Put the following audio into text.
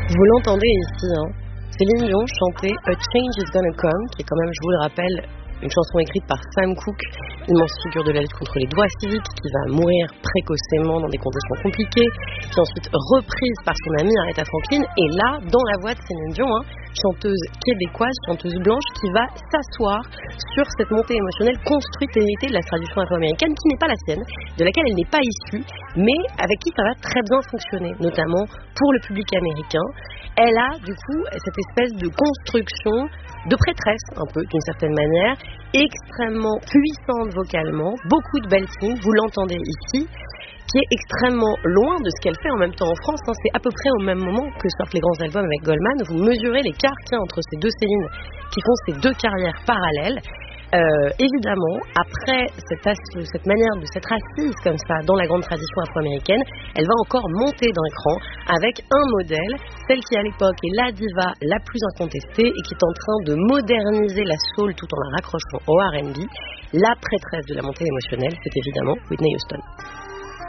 Vous l'entendez ici, hein. Céline Dion chantait A Change Is Gonna Come, qui est quand même, je vous le rappelle, une chanson écrite par Sam Cooke, immense figure de la lutte contre les droits civiques, qui va mourir précocement dans des conditions compliquées, qui est ensuite reprise par son amie Aretha Franklin, et là, dans la voix de Céline Dion, chanteuse québécoise, chanteuse blanche, qui va s'asseoir sur cette montée émotionnelle construite et héritée de la tradition afro-américaine, qui n'est pas la sienne, de laquelle elle n'est pas issue, mais avec qui ça va très bien fonctionner, notamment pour le public américain. Elle a du coup cette espèce de construction de prêtresse, un peu d'une certaine manière, extrêmement puissante vocalement, beaucoup de belting, vous l'entendez ici, qui est extrêmement loin de ce qu'elle fait en même temps en France. C'est à peu près au même moment que sortent les grands albums avec Goldman. Vous mesurez l'écart entre ces deux Céline qui font ces deux carrières parallèles. Évidemment, après cette manière de s'être assise comme ça dans la grande tradition afro-américaine, elle va encore monter d'un cran avec un modèle, celle qui à l'époque est la diva la plus incontestée et qui est en train de moderniser la soul tout en la raccrochant au R&B. La prêtresse de la montée émotionnelle, c'est évidemment Whitney Houston.